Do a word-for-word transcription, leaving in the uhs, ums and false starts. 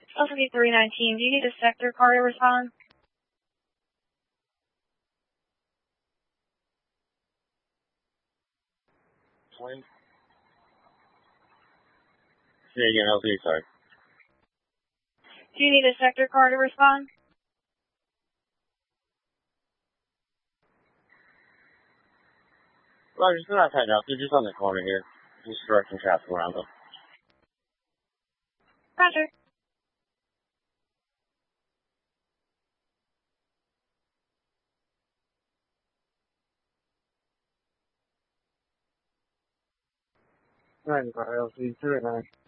L three nineteen, do you need a sector car to respond? Twin? Say again, L three, sorry. Do you need a sector car to respond? Well, just not outside now. They're just on the corner here. Just directing traffic around them. Roger. nine, L three, nine.